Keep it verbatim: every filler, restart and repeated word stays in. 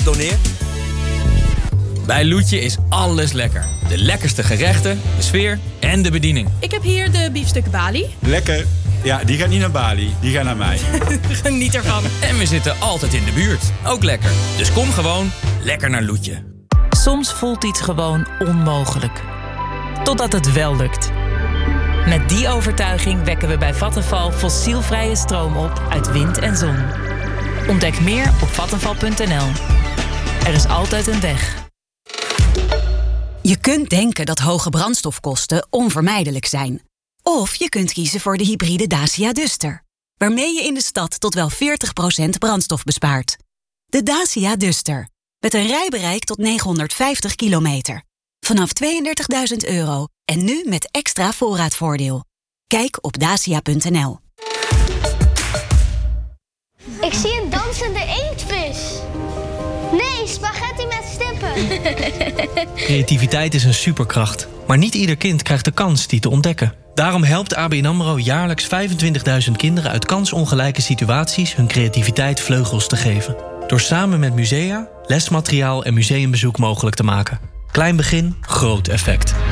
doneer? Bij Loetje is alles lekker. De lekkerste gerechten, de sfeer en de bediening. Ik heb hier de biefstuk Bali. Lekker. Ja, die gaat niet naar Bali, die gaat naar mij. Geniet ervan. En we zitten altijd in de buurt. Ook lekker. Dus kom gewoon lekker naar Loetje. Soms voelt iets gewoon onmogelijk. Totdat het wel lukt. Met die overtuiging wekken we bij Vattenfall fossielvrije stroom op uit wind en zon. Ontdek meer op vattenfall punt n l. Er is altijd een weg. Je kunt denken dat hoge brandstofkosten onvermijdelijk zijn. Of je kunt kiezen voor de hybride Dacia Duster, waarmee je in de stad tot wel veertig procent brandstof bespaart. De Dacia Duster, met een rijbereik tot negenhonderdvijftig kilometer. Vanaf tweeëndertigduizend euro en nu met extra voorraadvoordeel. Kijk op dacia punt n l. Ik zie een dansende inktvis. Nee, spaghetti met stippen. Creativiteit is een superkracht, maar niet ieder kind krijgt de kans die te ontdekken. Daarom helpt A B N AMRO jaarlijks vijfentwintigduizend kinderen uit kansongelijke situaties hun creativiteit vleugels te geven. Door samen met musea, lesmateriaal en museumbezoek mogelijk te maken. Klein begin, groot effect.